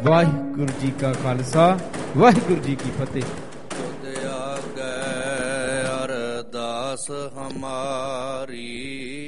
ਵਾਹਿਗੁਰੂ ਜੀ ਕਾ ਖਾਲਸਾ, ਵਾਹਿਗੁਰੂ ਜੀ ਕੀ ਫਤਿਹ। ਤੁਧ ਆਗੈ ਅਰਦਾਸ ਹਮਾਰੀ,